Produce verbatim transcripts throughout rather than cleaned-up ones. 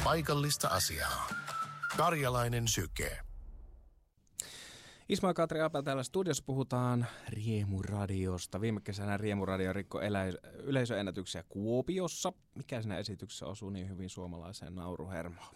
Paikallista asiaa. Karjalainen syke. Ismail Katri Apel täällä studiossa puhutaan Riemuradiosta. Viime kesänä Riemuradio rikko elä- yleisöennätyksiä Kuopiossa. Mikä siinä esityksessä osuu niin hyvin suomalaiseen nauruhermoon?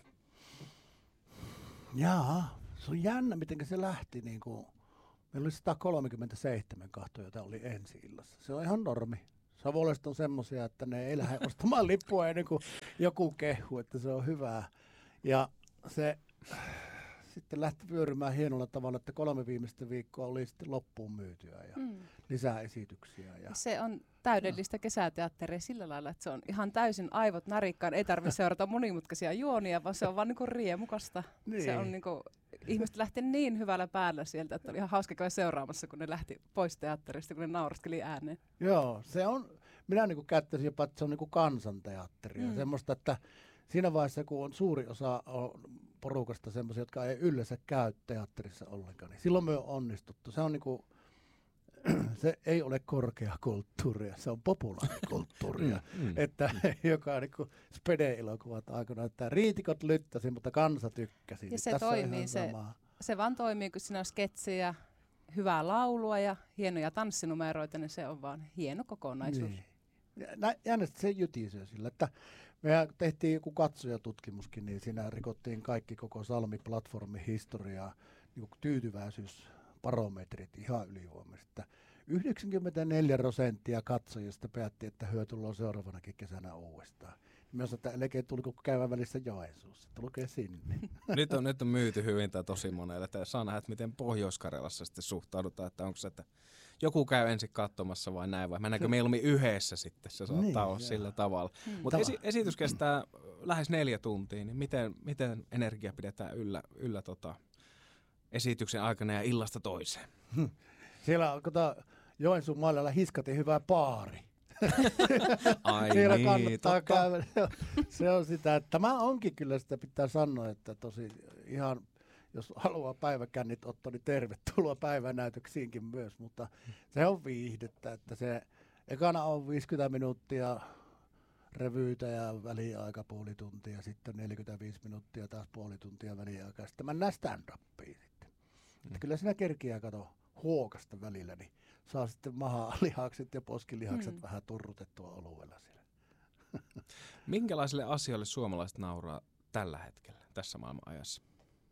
Jaa, se on jännä, miten se lähti. Niin kuin, meillä oli sata kolmekymmentäseitsemän kahtoja, joita oli ensi-illassa. Se on ihan normi. Savolaiset on semmoisia, että ne ei lähde ostamaan lippua ennen kuin joku kehu, että se on hyvää. Ja se sitten lähti vyörymään hienolla tavalla, että kolme viimeistä viikkoa oli sitten loppuun myytyä ja mm. lisää esityksiä. Ja se on täydellistä kesäteatteria sillä lailla, että se on ihan täysin aivot narikkaan. Ei tarvitse seurata monimutkaisia juonia, vaan se on vaan niinku riemukasta. Niin. Se on niinku, ihmiset lähti niin hyvällä päällä sieltä, että oli ihan hauska käydä seuraamassa, kun ne lähti pois teatterista, kun ne nauraskeli ääneen. Joo, se on, minä niinku kättäisin jopa, että se on niinku kansanteatteria. Mm. Semmoista, että siinä vaiheessa, kun on suuri osa porukasta semmoisia, jotka ei yleensä käy teatterissa ollenkaan, niin silloin me on onnistuttu. Se on niinku, se ei ole korkeakulttuuria, se on populaarikulttuuria. mm, mm, että joka niinku Spede-elokuvat aikana, että riitikot lyttäsi, mutta kansa tykkäsi. Ja se toimii, se, se vaan toimii, kun siinä on sketsejä, hyvää laulua ja hienoja tanssinumeroita, niin se on vaan hieno kokonaisuus. Niin. Jännästi se jytisee sillä, että me tehtiin joku katsojatutkimuskin, niin siinä rikottiin kaikki koko Salmi-platformin historiaa, niin kuin tyytyväisyysbarometrit ihan ylivoimaisesti. yhdeksänkymmentäneljä prosenttia katsojista päätti, että hyö tullaan seuraavanakin kesänä uudestaan. Me sanoin, että älkää tuliko käydä välissä Joensuussa, tulkee sinne. Nyt on, nyt on myyty hyvin tämä tosi monelle. Että saa nähdä, että miten Pohjois-Karjalassa sitten suhtaudutaan, että onko se, että joku käy ensin katsomassa vai näin, vai mennäänkö mieluummin yhdessä sitten, se saattaa niin, olla joo. sillä tavalla. Hmm. Mutta esi- esitys kestää lähes neljä tuntia, niin miten, miten energia pidetään yllä, yllä tota, esityksen aikana ja illasta toiseen? Hmm. Siellä on kota, Joensuun maalla hiskatin hyvä paari. Ai Siellä niin, kannattaa käydä. Se on sitä, että tämä onkin kyllä sitä pitää sanoa, että tosi ihan, jos haluaa päiväkännit ottaa, niin tervetuloa päivänäytöksiinkin myös, mutta se on viihdettä, että se ekana on viisikymmentä minuuttia revyytä ja väliaika puoli tuntia, sitten neljäkymmentäviisi minuuttia taas puoli tuntia väliaikaa, sitten mennään stand-upiin sitten. Mm. Että kyllä siinä kerkiää kato huokasta välillä, niin saa sitten mahalihakset ja poskilihakset mm. vähän turrutettua oluella siellä. Minkälaisille asioille suomalaiset nauraa tällä hetkellä, tässä maailman ajassa?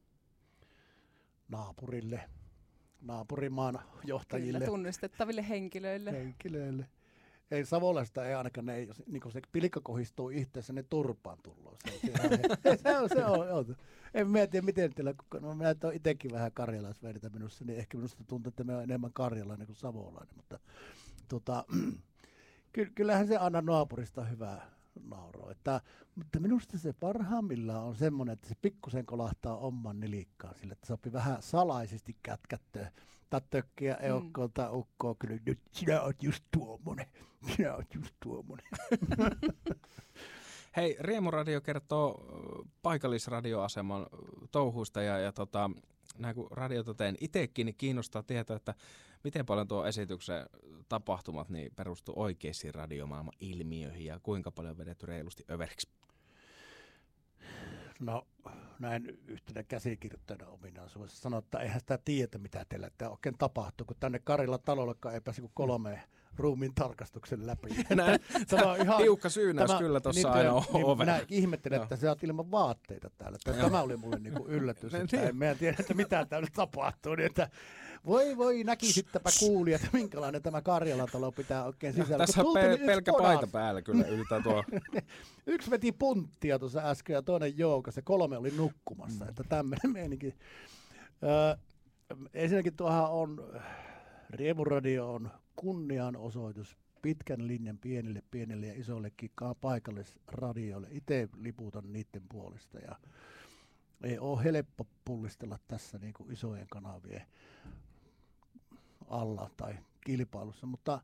Naapurille, naapurimaan johtajille. Kyllä, tunnistettaville henkilöille. Henkilöille. Ei Savolaista ei ainakaan, ne ei, niin kun se pilkka kohistuu itseessä, ne turpaan tullaan. Se on, se on, se on, on. En mä tiedä, miten teillä, no, mä olen itsekin vähän karjalaisveiditä minussa, niin ehkä minusta tuntuu, että me on enemmän karjalainen kuin savolainen, mutta tota, ky, kyllähän se aina naapurista hyvää nauroa. Että, mutta minusta se parhaimmillaan on semmoinen, että se pikkusen kolahtaa oman nilikkaan sille, että sopii vähän salaisesti kätkättöä. Tai tökkiä eukkoon tai ukkoon, kyllä nyt sinä oot just tuommoinen, sinä oot just tuommoinen. Hei, Riemuradio kertoo paikallisradioaseman touhuista ja, ja tota, näin kun radiota teen itsekin, niin kiinnostaa tietää, että miten paljon tuo esityksen tapahtumat niin perustuu oikeisiin radiomaailman ilmiöihin ja kuinka paljon vedetty reilusti överiksi? No näin yhtenä käsikirjoittajana ominaisuudessa sanoa, että eihän sitä tiedä, mitä teillä tämä oikein tapahtuu, kun tänne Karilla talollekaan ei pääse kuin kolme ruumiin tarkastuksen läpi. Näin, ihan, tiukka syynäys tämä, kyllä tuossa niin, aina on niin, ovella. Minä ihmettelen, että sä oot ilman vaatteita täällä. Tämä oli mulle niinku yllätys, että en mä tiedä, että mitä täällä tapahtuu. Niin että voi voi, näkisittäpä kuuli, että minkälainen tämä Karjalan talo pitää oikein sisällä. Tässä on pe- pelkkä paita päällä kyllä yltä tuo. Yksi veti punttia tuossa äsken ja toinen joukas ja kolme oli nukkumassa, mm. että tämmöinen meininki. Öö, ensinnäkin tuohan on, Riemuradio on kunnianosoitus pitkän linjan pienille, pienille ja isoillekin paikallisradioille. Itse liputan niiden puolesta ja ei ole helppo pullistella tässä niin kuin isojen kanavien alla tai kilpailussa, mutta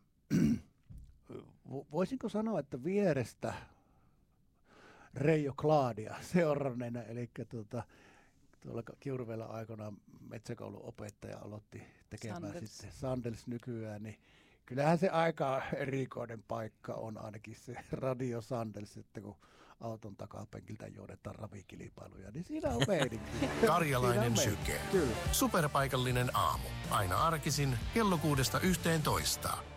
voisinko sanoa, että vierestä Reijo Klaadia seuranneena, eli tuota, tuolla Kiuruvedellä aikoinaan metsäkoulun opettaja aloitti tekemään Sandels. sitten Sandels nykyään, niin kyllähän se aika erikoinen paikka on ainakin se Radio Sandels, että kun auton takapenkiltä johdetaan ravikilpailuja, niin siinä on meininki. Karjalainen Siinä on syke. Kyllä. Superpaikallinen aamu. Aina arkisin kello kuudesta yhteentoista.